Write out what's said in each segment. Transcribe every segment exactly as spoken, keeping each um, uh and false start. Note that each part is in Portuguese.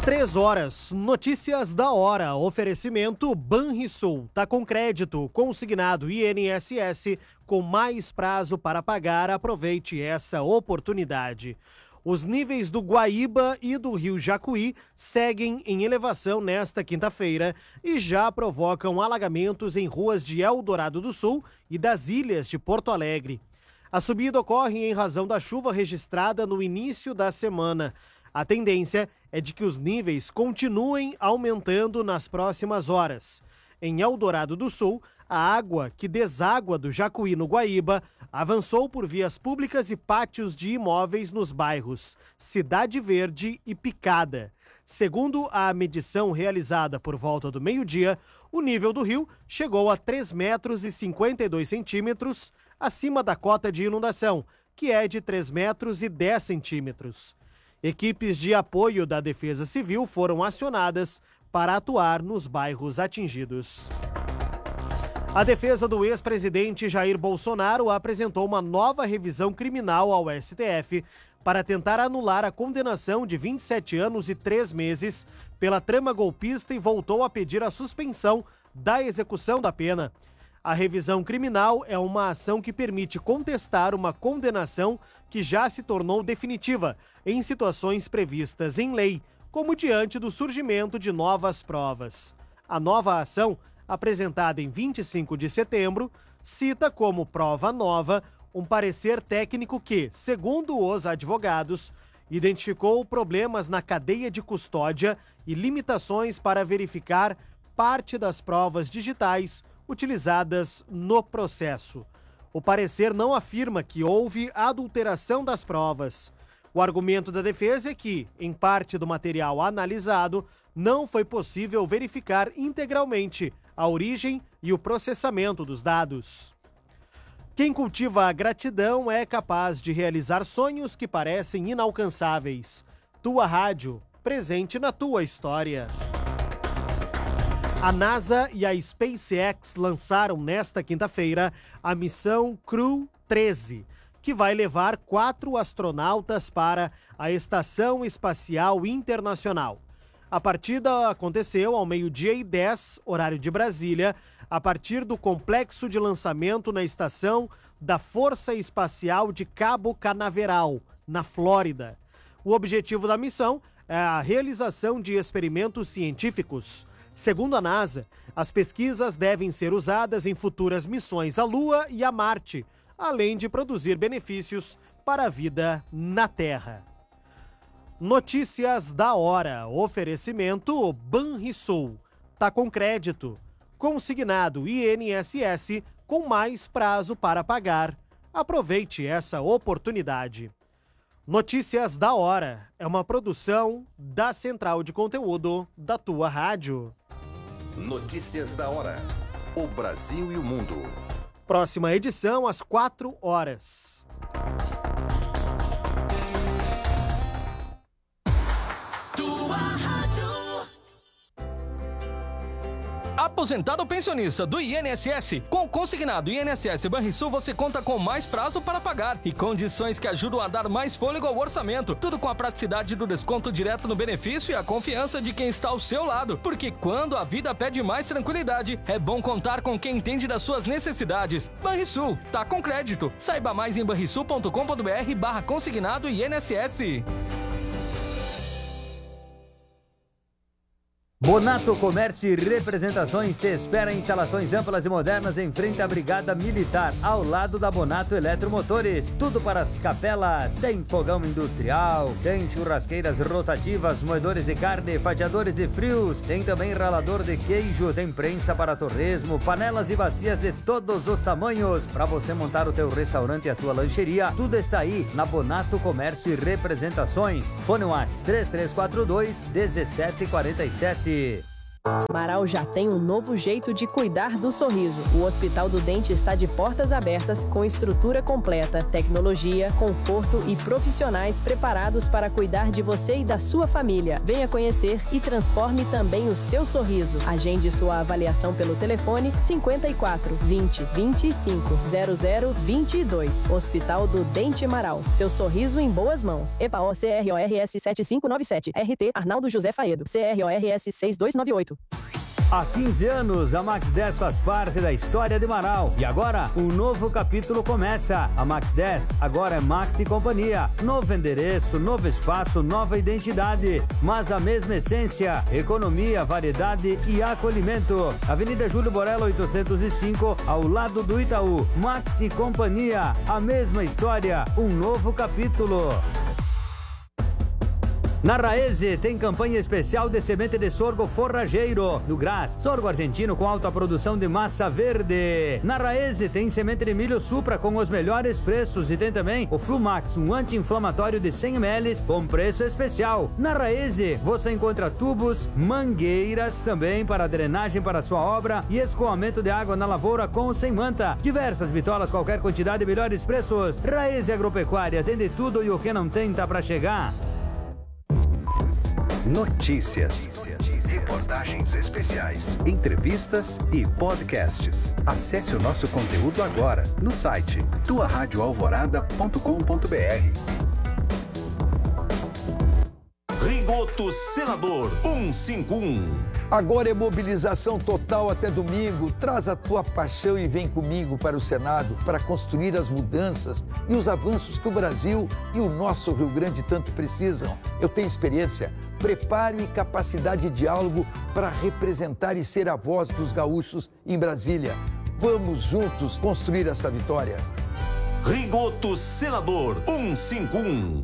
Três horas, notícias da hora, oferecimento Banrisul, tá com crédito, consignado I N S S, com mais prazo para pagar, aproveite essa oportunidade. Os níveis do Guaíba e do rio Jacuí seguem em elevação nesta quinta-feira e já provocam alagamentos em ruas de Eldorado do Sul e das ilhas de Porto Alegre. A subida ocorre em razão da chuva registrada no início da semana. A tendência é de que os níveis continuem aumentando nas próximas horas. Em Eldorado do Sul, a água que deságua do Jacuí no Guaíba avançou por vias públicas e pátios de imóveis nos bairros Cidade Verde e Picada. Segundo a medição realizada por volta do meio-dia, o nível do rio chegou a três metros e cinquenta e dois centímetros acima da cota de inundação, que é de três metros e dez centímetros. Equipes de apoio da Defesa Civil foram acionadas para atuar nos bairros atingidos. A defesa do ex-presidente Jair Bolsonaro apresentou uma nova revisão criminal ao S T F para tentar anular a condenação de vinte e sete anos e três meses pela trama golpista e voltou a pedir a suspensão da execução da pena. A revisão criminal é uma ação que permite contestar uma condenação que já se tornou definitiva em situações previstas em lei, como diante do surgimento de novas provas. A nova ação, apresentada em vinte e cinco de setembro, cita como prova nova um parecer técnico que, segundo os advogados, identificou problemas na cadeia de custódia e limitações para verificar parte das provas digitais utilizadas no processo. O parecer não afirma que houve adulteração das provas. O argumento da defesa é que, em parte do material analisado, não foi possível verificar integralmente a origem e o processamento dos dados. Quem cultiva a gratidão é capaz de realizar sonhos que parecem inalcançáveis. Tua Rádio, presente na tua história. A NASA e a SpaceX lançaram nesta quinta-feira a missão Crew treze, que vai levar quatro astronautas para a Estação Espacial Internacional. A partida aconteceu ao meio-dia e dez, horário de Brasília, a partir do complexo de lançamento na estação da Força Espacial de Cabo Canaveral, na Flórida. O objetivo da missão é a realização de experimentos científicos. Segundo a NASA, as pesquisas devem ser usadas em futuras missões à Lua e a Marte, além de produzir benefícios para a vida na Terra. Notícias da hora. Oferecimento Banrisul. Tá com crédito. Consignado I N S S com mais prazo para pagar. Aproveite essa oportunidade. Notícias da hora é uma produção da Central de Conteúdo da Tua Rádio. Notícias da hora. O Brasil e o mundo. Próxima edição às quatro horas. Tua Rádio. Aposentado ou pensionista do I N S S, com consignado I N S S Banrisul você conta com mais prazo para pagar e condições que ajudam a dar mais fôlego ao orçamento. Tudo com a praticidade do desconto direto no benefício e a confiança de quem está ao seu lado. Porque quando a vida pede mais tranquilidade, é bom contar com quem entende das suas necessidades. Banrisul, tá com crédito. Saiba mais em banrisul ponto com ponto br barra consignado I N S S. Bonato Comércio e Representações te espera em instalações amplas e modernas em frente à Brigada Militar, ao lado da Bonato Eletromotores. Tudo para as capelas. Tem fogão industrial, tem churrasqueiras rotativas, moedores de carne, fatiadores de frios, tem também ralador de queijo, tem prensa para torresmo, panelas e bacias de todos os tamanhos. Para você montar o teu restaurante e a tua lancheria, tudo está aí na Bonato Comércio e Representações. Fone WhatsApp três três quatro dois um sete quatro sete. Marau já tem um novo jeito de cuidar do sorriso. O Hospital do Dente está de portas abertas, com estrutura completa, tecnologia, conforto e profissionais preparados para cuidar de você e da sua família. Venha conhecer e transforme também o seu sorriso. Agende sua avaliação pelo telefone cinquenta e quatro, vinte, vinte e cinco, zero zero vinte e dois. Hospital do Dente Marau. Seu sorriso em boas mãos. E P A O C R O R S sete cinco nove sete. R T Arnaldo José Faedo. C R O R S seis dois nove oito. Há quinze anos, a Max dez faz parte da história de Marau. E agora, um novo capítulo começa. A Max dez agora é Max e Companhia. Novo endereço, novo espaço, nova identidade. Mas a mesma essência, economia, variedade e acolhimento. Avenida Júlio Borella oitocentos e cinco, ao lado do Itaú. Max e Companhia, a mesma história, um novo capítulo. Na Raese tem campanha especial de semente de sorgo forrageiro do Graz, sorgo argentino com alta produção de massa verde. Na Raese tem semente de milho Supra com os melhores preços e tem também o Flumax, um anti-inflamatório de cem mililitros com preço especial. Na Raese você encontra tubos, mangueiras também para drenagem para sua obra e escoamento de água na lavoura com ou sem manta. Diversas bitolas, qualquer quantidade, melhores preços. Raese Agropecuária, tem de tudo e o que não tem tá para chegar. Notícias, reportagens especiais, entrevistas e podcasts. Acesse o nosso conteúdo agora no site tua rádio alvorada ponto com ponto br. Rigoto Senador cento e cinquenta e um. Agora é mobilização total até domingo. Traz a tua paixão e vem comigo para o Senado para construir as mudanças e os avanços que o Brasil e o nosso Rio Grande tanto precisam. Eu tenho experiência, preparo e capacidade de diálogo para representar e ser a voz dos gaúchos em Brasília. Vamos juntos construir essa vitória. Rigoto Senador cento e cinquenta e um.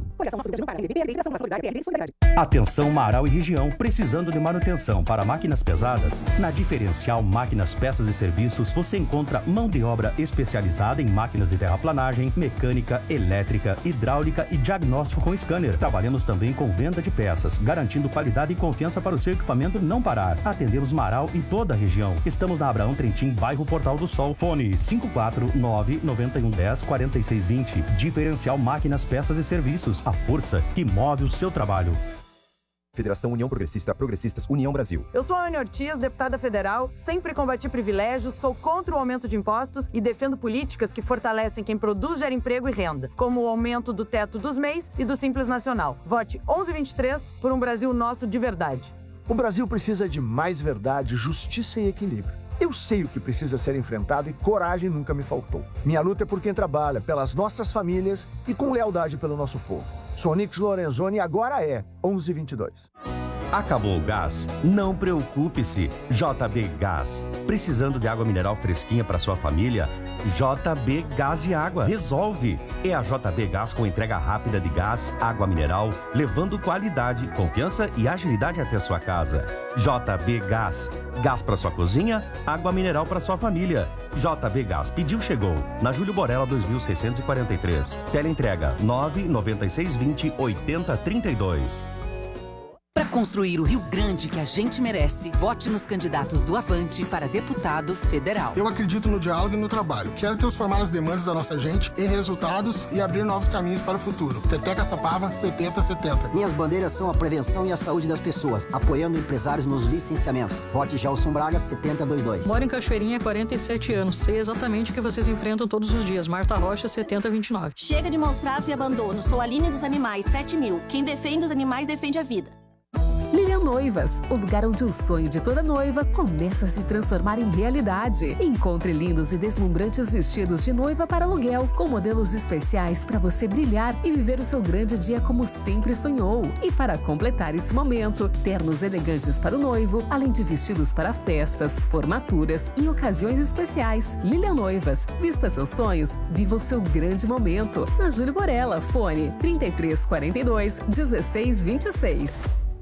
Atenção Marau e região, precisando de manutenção para máquinas pesadas? Na Diferencial Máquinas, Peças e Serviços, você encontra mão de obra especializada em máquinas de terraplanagem, mecânica, elétrica, hidráulica e diagnóstico com scanner. Trabalhamos também com venda de peças, garantindo qualidade e confiança para o seu equipamento não parar. Atendemos Marau e toda a região. Estamos na Abraão Trentin, bairro Portal do Sol. Fone cinco quatro nove, nove um um zero, quatro seis dois zero. Diferencial Máquinas, Peças e Serviços. A força que move o seu trabalho. Federação União Progressista, Progressistas, União Brasil. Eu sou a Ana Ortiz, deputada federal, sempre combati privilégios, sou contra o aumento de impostos e defendo políticas que fortalecem quem produz, gera emprego e renda, como o aumento do teto dos M E Is e do Simples Nacional. Vote onze vinte e três por um Brasil nosso de verdade. O Brasil precisa de mais verdade, justiça e equilíbrio. Eu sei o que precisa ser enfrentado e coragem nunca me faltou. Minha luta é por quem trabalha, pelas nossas famílias e com lealdade pelo nosso povo. Sou Nix Lorenzoni e agora é onze vinte e dois. Acabou o gás? Não preocupe-se. J B Gás. Precisando de água mineral fresquinha para sua família? J B Gás e Água. Resolve. É a J B Gás com entrega rápida de gás, água mineral, levando qualidade, confiança e agilidade até sua casa. J B Gás. Gás para sua cozinha, água mineral para sua família. J B Gás. Pediu, chegou. Na Júlio Borella dois mil seiscentos e quarenta e três. Teleentrega nove nove seis dois zero oito zero três dois. Para construir o Rio Grande que a gente merece, vote nos candidatos do Avante para deputado federal. Eu acredito no diálogo e no trabalho. Quero transformar as demandas da nossa gente em resultados e abrir novos caminhos para o futuro. Teteca Sapava, setenta setenta. Minhas bandeiras são a prevenção e a saúde das pessoas, apoiando empresários nos licenciamentos. Vote Gelson Braga, setenta vinte e dois. Moro em Cachoeirinha há quarenta e sete anos. Sei exatamente o que vocês enfrentam todos os dias. Marta Rocha, setenta vinte e nove. Chega de maus tratos e abandono. Sou a Aline dos Animais, sete mil. Quem defende os animais defende a vida. Lilian Noivas, o lugar onde o sonho de toda noiva começa a se transformar em realidade. Encontre lindos e deslumbrantes vestidos de noiva para aluguel, com modelos especiais para você brilhar e viver o seu grande dia como sempre sonhou. E para completar esse momento, ternos elegantes para o noivo, além de vestidos para festas, formaturas e ocasiões especiais. Lilian Noivas, vista seus sonhos, viva o seu grande momento. Na Júlio Borella, fone trinta e três quarenta e dois, dezesseis vinte e seis.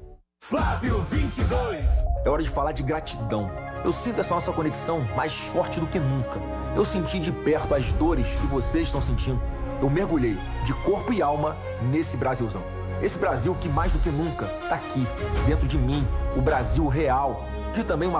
Flávio vinte e dois. É hora de falar de gratidão. Eu sinto essa nossa conexão mais forte do que nunca. Eu senti de perto as dores que vocês estão sentindo. Eu mergulhei de corpo e alma nesse Brasilzão. Esse Brasil que mais do que nunca tá aqui, dentro de mim, o Brasil real, de também uma